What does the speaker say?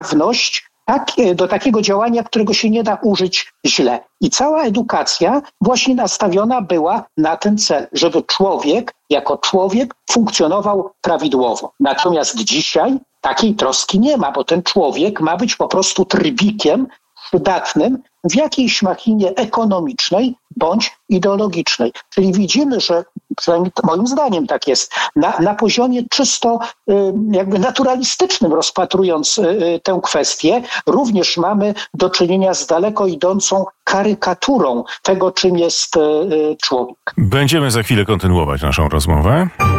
do takiego działania, którego się nie da użyć źle. I cała edukacja właśnie nastawiona była na ten cel, żeby człowiek jako człowiek funkcjonował prawidłowo. Natomiast dzisiaj takiej troski nie ma, bo ten człowiek ma być po prostu trybikiem przydatnym w jakiejś machinie ekonomicznej bądź ideologicznej. Czyli widzimy, że przynajmniej moim zdaniem tak jest, na poziomie czysto jakby naturalistycznym rozpatrując tę kwestię, również mamy do czynienia z daleko idącą karykaturą tego, czym jest człowiek. Będziemy za chwilę kontynuować naszą rozmowę.